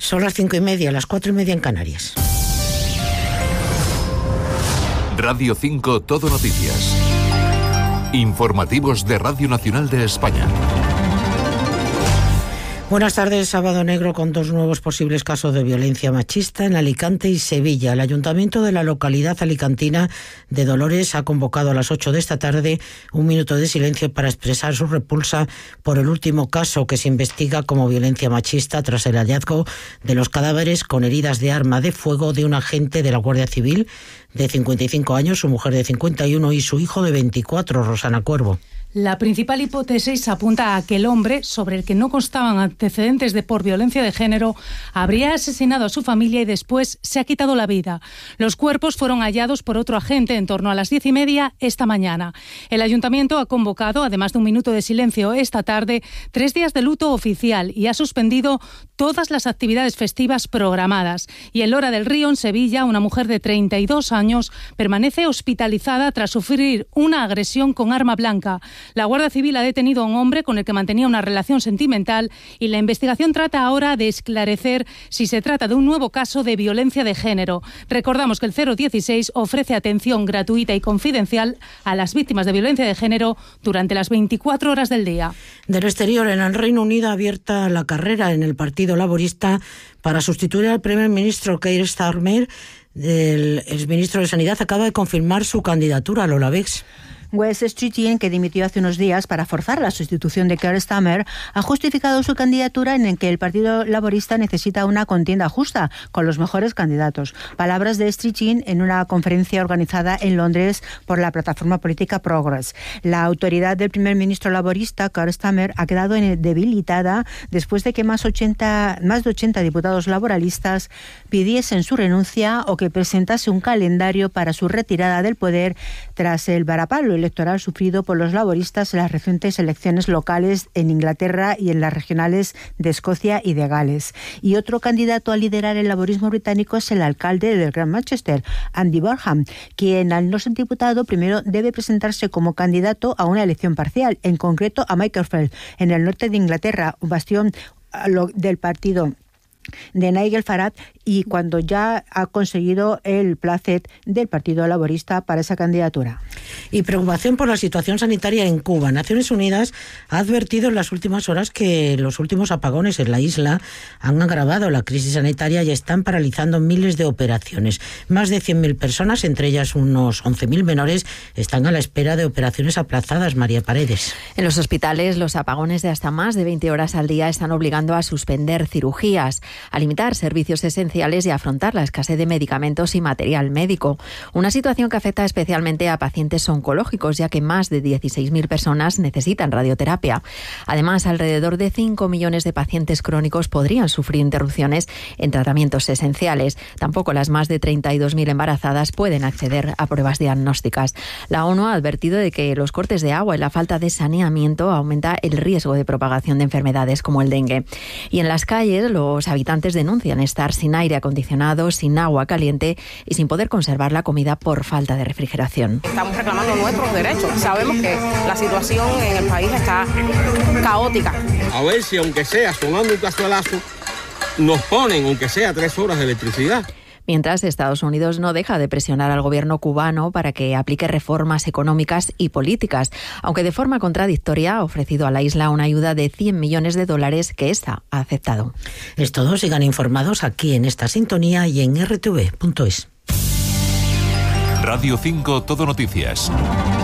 Son las 5:30, las 4:30 en Canarias. Radio 5 Todo Noticias. Informativos de Radio Nacional de España. Buenas tardes. Sábado negro con 2 nuevos posibles casos de violencia machista en Alicante y Sevilla. El ayuntamiento de la localidad alicantina de Dolores ha convocado a las 8 de esta tarde un minuto de silencio para expresar su repulsa por el último caso que se investiga como violencia machista tras el hallazgo de los cadáveres con heridas de arma de fuego de un agente de la Guardia Civil de 55 años, su mujer de 51 y su hijo de 24, Rosana Cuervo. La principal hipótesis apunta a que el hombre, sobre el que no constaban antecedentes por violencia de género, habría asesinado a su familia y después se ha quitado la vida. Los cuerpos fueron hallados por otro agente en torno a las 10:30 esta mañana. El ayuntamiento ha convocado, además de un minuto de silencio esta tarde, 3 días de luto oficial y ha suspendido todas las actividades festivas programadas. Y en Lora del Río, en Sevilla, una mujer de 32 años permanece hospitalizada tras sufrir una agresión con arma blanca. La Guardia Civil ha detenido a un hombre con el que mantenía una relación sentimental y la investigación trata ahora de esclarecer si se trata de un nuevo caso de violencia de género. Recordamos que el 016 ofrece atención gratuita y confidencial a las víctimas de violencia de género durante las 24 horas del día. Del exterior, en el Reino Unido abierta la carrera en el Partido Laborista para sustituir al primer ministro Keir Starmer. El exministro de Sanidad acaba de confirmar su candidatura. Lola Vex. Wes Streeting, que dimitió hace unos días para forzar la sustitución de Keir Starmer, ha justificado su candidatura en el que el Partido Laborista necesita una contienda justa con los mejores candidatos. Palabras de Streeting en una conferencia organizada en Londres por la plataforma política Progress. La autoridad del primer ministro laborista, Keir Starmer, ha quedado debilitada después de que más de 80 diputados laboralistas pidiesen su renuncia o que presentase un calendario para su retirada del poder tras el varapalo electoral sufrido por los laboristas en las recientes elecciones locales en Inglaterra y en las regionales de Escocia y de Gales. Y otro candidato a liderar el laborismo británico es el alcalde del Gran Manchester, Andy Burnham, quien al no ser diputado primero debe presentarse como candidato a una elección parcial, en concreto a Macclesfield, en el norte de Inglaterra, un bastión del partido de Nigel Farage, y cuando ya ha conseguido el placet del Partido Laborista para esa candidatura. Y preocupación por la situación sanitaria en Cuba. Naciones Unidas ha advertido en las últimas horas que los últimos apagones en la isla han agravado la crisis sanitaria y están paralizando miles de operaciones. Más de 100.000 personas, entre ellas unos 11.000 menores, están a la espera de operaciones aplazadas. María Paredes. En los hospitales, los apagones de hasta más de 20 horas al día están obligando a suspender cirugías, a limitar servicios esenciales y a afrontar la escasez de medicamentos y material médico. Una situación que afecta especialmente a pacientes oncológicos, ya que más de 16.000 personas necesitan radioterapia. Además, alrededor de 5 millones de pacientes crónicos podrían sufrir interrupciones en tratamientos esenciales. Tampoco las más de 32.000 embarazadas pueden acceder a pruebas diagnósticas. La ONU ha advertido de que los cortes de agua y la falta de saneamiento aumenta el riesgo de propagación de enfermedades como el dengue. Y en las calles, los habitantes denuncian estar sin aire acondicionado, sin agua caliente y sin poder conservar la comida por falta de refrigeración. Estamos reclamando nuestros derechos. Sabemos que la situación en el país está caótica. A ver si aunque sea sonando un cazuelazo, nos ponen aunque sea 3 horas de electricidad. Mientras, Estados Unidos no deja de presionar al gobierno cubano para que aplique reformas económicas y políticas, aunque de forma contradictoria ha ofrecido a la isla una ayuda de $100 millones que ésta ha aceptado. Es todo. Sigan informados aquí en esta sintonía y en rtv.es. Radio 5 Todo Noticias.